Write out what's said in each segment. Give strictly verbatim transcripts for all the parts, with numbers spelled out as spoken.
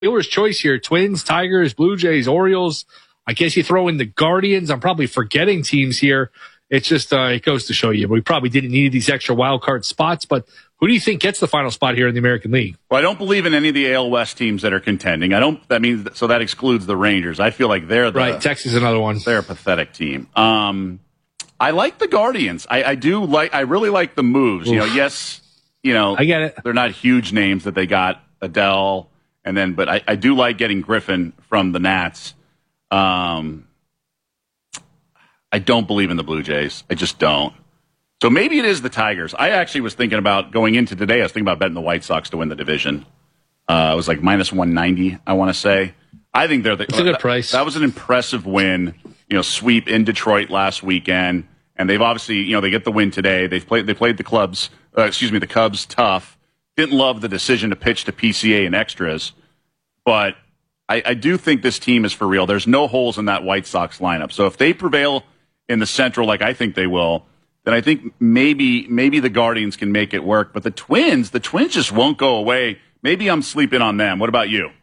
dealer's choice here. Twins, Tigers, Blue Jays, Orioles. I guess you throw in the Guardians. I'm probably forgetting teams here. It's just, uh, it goes to show you. We probably didn't need these extra wild card spots, but who do you think gets the final spot here in the American League? Well, I don't believe in any of the A L West teams that are contending. I don't, that means, so that excludes the Rangers. I feel like they're the. Right, Texas is another one. They're a pathetic team. Um, I like the Guardians. I, I do like, I really like the moves. Oof. You know, yes, you know, I get it. They're not huge names that they got, Adele, and then, but I, I do like getting Griffin from the Nats. Um, I don't believe in the Blue Jays. I just don't. So maybe it is the Tigers. I actually was thinking about going into today. I was thinking about betting the White Sox to win the division. Uh, it was like minus one ninety, I want to say. I think they're the. It's a good price. That, that was an impressive win. You know, sweep in Detroit last weekend, and they've obviously, you know, they get the win today. They've played. They played the clubs. Uh, excuse me, the Cubs tough. Didn't love the decision to pitch to P C A and extras, but I, I do think this team is for real. There's no holes in that White Sox lineup. So if they prevail in the Central, like I think they will, then I think maybe maybe the Guardians can make it work. But the Twins, the Twins just won't go away. Maybe I'm sleeping on them. What about you?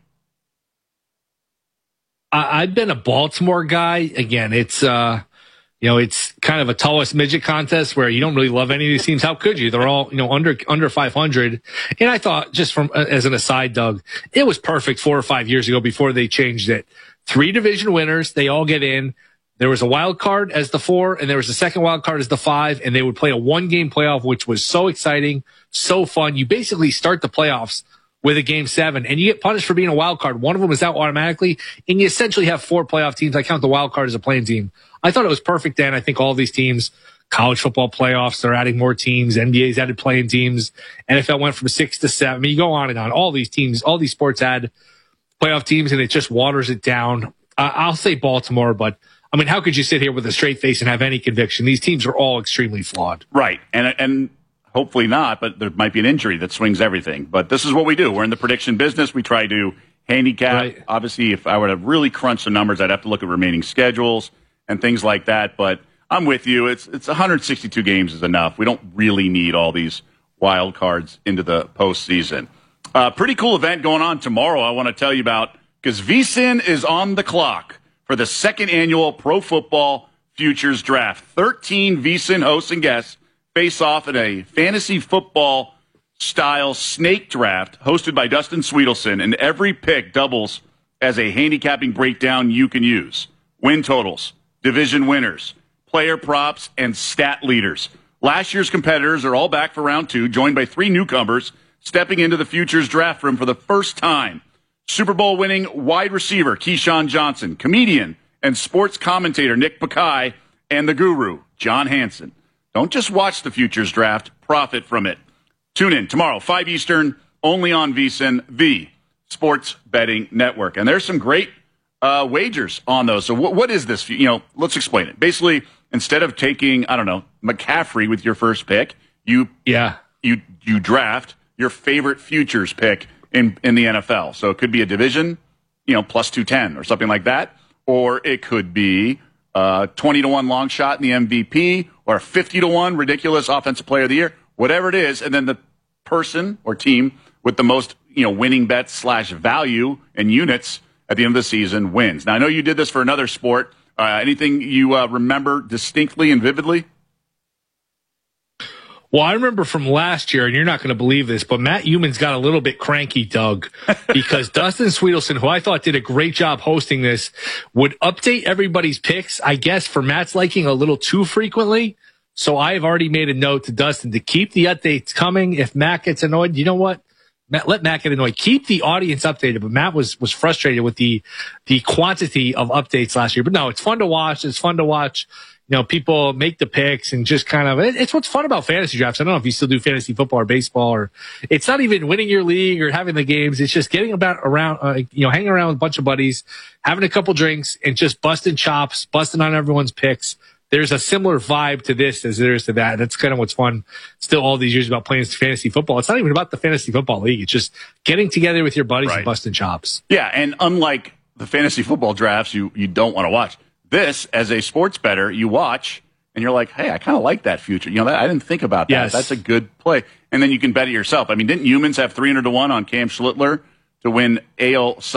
I, I've been a Baltimore guy. Again, it's uh, you know, it's kind of a tallest midget contest where you don't really love any of these teams. How could you? They're all, you know, under under five hundred. And I thought, just from as an aside, Doug, it was perfect four or five years ago before they changed it. Three division winners, they all get in. There was a wild card as the four, and there was a second wild card as the five, and they would play a one-game playoff, which was so exciting, so fun. You basically start the playoffs with a game seven, and you get punished for being a wild card. One of them is out automatically, and you essentially have four playoff teams. I count the wild card as a playing team. I thought it was perfect then. I think all these teams, college football playoffs, they're adding more teams. N B A's added playing teams. N F L went from six to seven. I mean, you go on and on. All these teams, all these sports add playoff teams, and it just waters it down. Uh, I'll say Baltimore, but I mean, how could you sit here with a straight face and have any conviction? These teams are all extremely flawed. Right. And and hopefully not, but there might be an injury that swings everything. But this is what we do. We're in the prediction business. We try to handicap. Right. Obviously, if I were to really crunch the numbers, I'd have to look at remaining schedules and things like that. But I'm with you. It's it's one hundred sixty-two games is enough. We don't really need all these wild cards into the postseason. Uh, pretty cool event going on tomorrow I want to tell you about because V S I N is on the clock for the second annual Pro Football Futures Draft. thirteen V S I N hosts and guests face off in a fantasy football style snake draft hosted by Dustin Sweetelson, and every pick doubles as a handicapping breakdown you can use. Win totals, division winners, player props, and stat leaders. Last year's competitors are all back for round two, joined by three newcomers stepping into the Futures Draft room for the first time. Super Bowl winning wide receiver Keyshawn Johnson, comedian and sports commentator Nick Pakai, and the guru, John Hansen. Don't just watch the Futures Draft, profit from it. Tune in tomorrow, five Eastern, only on V S I N, the Sports Betting Network. And there's some great uh, wagers on those. So what, what is this? You know, let's explain it. Basically, instead of taking, I don't know, McCaffrey with your first pick, you yeah you you draft your favorite futures pick in, in the N F L. So it could be a division, you know, plus two ten or something like that. Or it could be a twenty to one long shot in the M V P or a fifty to one ridiculous offensive player of the year, whatever it is. And then the person or team with the most, you know, winning bets slash value and units at the end of the season wins. Now, I know you did this for another sport. Uh, anything you uh, remember distinctly and vividly? Well, I remember from last year, and you're not going to believe this, but Matt Humans got a little bit cranky, Doug, because Dustin Sweetelson, who I thought did a great job hosting this, would update everybody's picks, I guess, for Matt's liking a little too frequently. So I've already made a note to Dustin to keep the updates coming. If Matt gets annoyed, you know what? Matt, let Matt get annoyed. Keep the audience updated. But Matt was was frustrated with the the quantity of updates last year. But no, it's fun to watch. It's fun to watch. You know, people make the picks and just kind of, it's what's fun about fantasy drafts. I don't know if you still do fantasy football or baseball, or it's not even winning your league or having the games. It's just getting about around, uh, you know, hanging around with a bunch of buddies, having a couple drinks and just busting chops, busting on everyone's picks. There's a similar vibe to this as there is to that. That's kind of what's fun still all these years about playing fantasy football. It's not even about the fantasy football league. It's just getting together with your buddies right. and busting chops. Yeah. And unlike the fantasy football drafts you, you don't want to watch, this, as a sports bettor, you watch and you're like, hey, I kind of like that future. You know, that, I didn't think about that. Yes. That's a good play. And then you can bet it yourself. I mean, didn't Humans have three hundred to one on Cam Schlittler to to win A L